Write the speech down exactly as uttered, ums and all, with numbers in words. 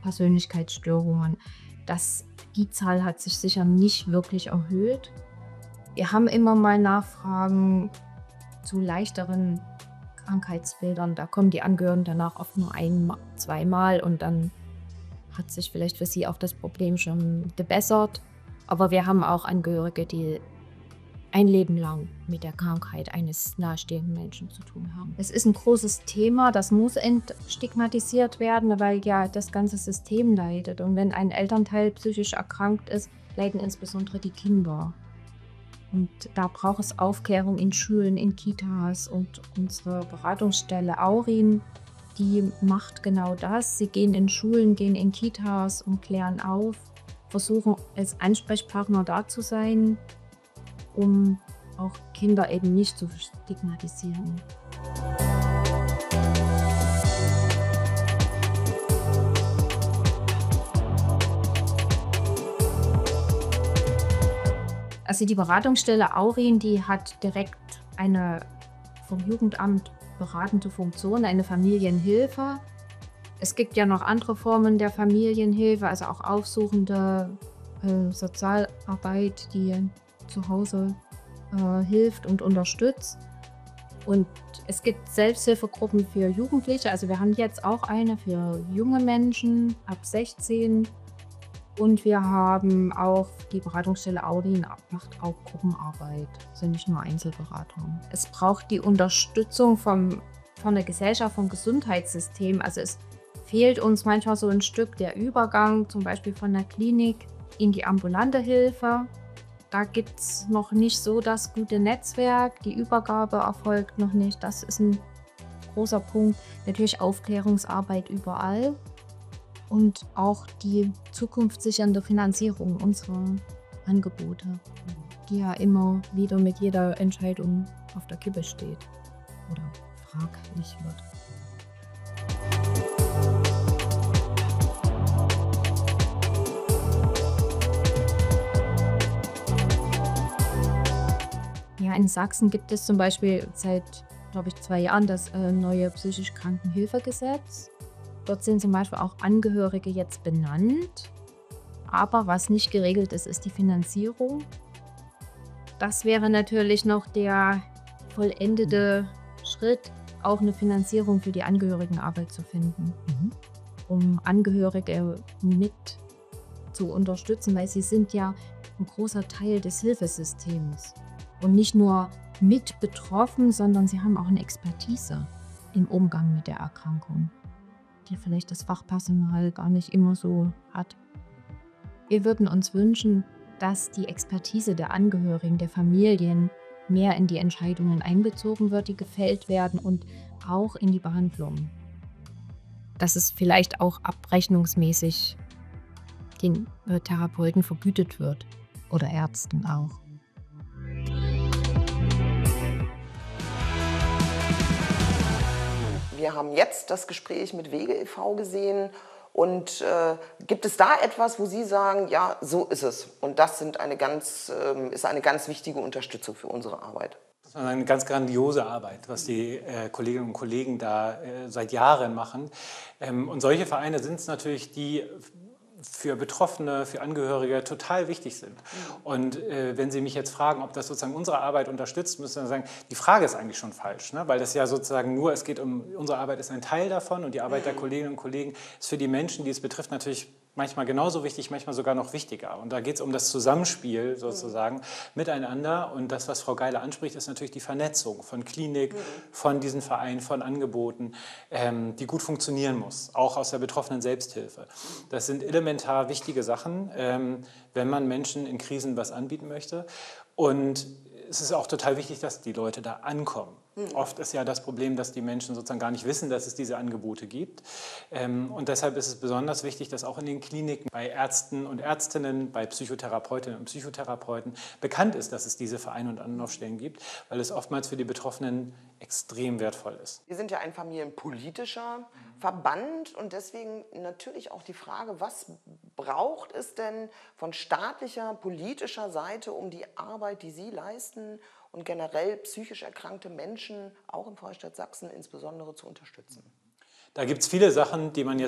Persönlichkeitsstörungen. Das, die Zahl hat sich sicher nicht wirklich erhöht. Wir haben immer mal Nachfragen zu leichteren Krankheitsbildern. Da kommen die Angehörigen danach oft nur ein-, zweimal und dann hat sich vielleicht für sie auch das Problem schon gebessert. Aber wir haben auch Angehörige, die ein Leben lang mit der Krankheit eines nahestehenden Menschen zu tun haben. Es ist ein großes Thema, das muss entstigmatisiert werden, weil ja das ganze System leidet. Und wenn ein Elternteil psychisch erkrankt ist, leiden insbesondere die Kinder. Und da braucht es Aufklärung in Schulen, in Kitas, und unsere Beratungsstelle Aurin, die macht genau das. Sie gehen in Schulen, gehen in Kitas und klären auf, versuchen als Ansprechpartner da zu sein, um auch Kinder eben nicht zu stigmatisieren. Also die Beratungsstelle Aurin, die hat direkt eine vom Jugendamt beratende Funktion, eine Familienhilfe. Es gibt ja noch andere Formen der Familienhilfe, also auch aufsuchende äh, Sozialarbeit, die zu Hause äh, hilft und unterstützt. Und es gibt Selbsthilfegruppen für Jugendliche, also wir haben jetzt auch eine für junge Menschen ab sechzehn. Und wir haben auch die Beratungsstelle Aurin, macht auch Gruppenarbeit, sind nicht nur Einzelberatung. Es braucht die Unterstützung vom, von der Gesellschaft, vom Gesundheitssystem. Also es fehlt uns manchmal so ein Stück der Übergang, zum Beispiel von der Klinik in die ambulante Hilfe. Da gibt es noch nicht so das gute Netzwerk, die Übergabe erfolgt noch nicht. Das ist ein großer Punkt. Natürlich Aufklärungsarbeit überall. Und auch die zukunftssichernde Finanzierung unserer Angebote, die ja immer wieder mit jeder Entscheidung auf der Kippe steht oder fraglich wird. Ja, in Sachsen gibt es zum Beispiel seit, glaube ich, zwei Jahren das äh, neue psychisch Krankenhilfegesetz. Dort sind zum Beispiel auch Angehörige jetzt benannt. Aber was nicht geregelt ist, ist die Finanzierung. Das wäre natürlich noch der vollendete Schritt, auch eine Finanzierung für die Angehörigenarbeit zu finden, mhm. um Angehörige mit zu unterstützen, weil sie sind ja ein großer Teil des Hilfesystems. Und nicht nur mit betroffen, sondern sie haben auch eine Expertise im Umgang mit der Erkrankung, die vielleicht das Fachpersonal gar nicht immer so hat. Wir würden uns wünschen, dass die Expertise der Angehörigen, der Familien mehr in die Entscheidungen einbezogen wird, die gefällt werden, und auch in die Behandlung. Dass es vielleicht auch abrechnungsmäßig den Therapeuten vergütet wird oder Ärzten auch. Wir haben jetzt das Gespräch mit Wege e V gesehen, und äh, gibt es da etwas, wo Sie sagen, ja, so ist es, und das sind eine ganz, äh, ist eine ganz wichtige Unterstützung für unsere Arbeit? Das ist eine ganz grandiose Arbeit, was die äh, Kolleginnen und Kollegen da äh, seit Jahren machen. Ähm, und solche Vereine sind es natürlich, die für Betroffene, für Angehörige total wichtig sind. Und äh, wenn Sie mich jetzt fragen, ob das sozusagen unsere Arbeit unterstützt, müssen wir sagen, die Frage ist eigentlich schon falsch, ne? Weil das ja sozusagen nur, es geht um, unsere Arbeit ist ein Teil davon, und die Arbeit der Kolleginnen und Kollegen ist für die Menschen, die es betrifft, natürlich manchmal genauso wichtig, manchmal sogar noch wichtiger. Und da geht es um das Zusammenspiel sozusagen miteinander. Und das, was Frau Geiler anspricht, ist natürlich die Vernetzung von Klinik, von diesen Vereinen, von Angeboten, ähm, die gut funktionieren muss, auch aus der betroffenen Selbsthilfe. Das sind elementar wichtige Sachen, ähm, wenn man Menschen in Krisen was anbieten möchte. Und es ist auch total wichtig, dass die Leute da ankommen. Mhm. Oft ist ja das Problem, dass die Menschen sozusagen gar nicht wissen, dass es diese Angebote gibt. Ähm, und deshalb ist es besonders wichtig, dass auch in den Kliniken bei Ärzten und Ärztinnen, bei Psychotherapeutinnen und Psychotherapeuten bekannt ist, dass es diese Vereine und Anlaufstellen gibt, weil es oftmals für die Betroffenen extrem wertvoll ist. Wir sind ja ein familienpolitischer Verband, und deswegen natürlich auch die Frage, was braucht es denn von staatlicher, politischer Seite, um die Arbeit, die Sie leisten und generell psychisch erkrankte Menschen, auch im Freistaat Sachsen insbesondere, zu unterstützen? Da gibt es viele Sachen, die man jetzt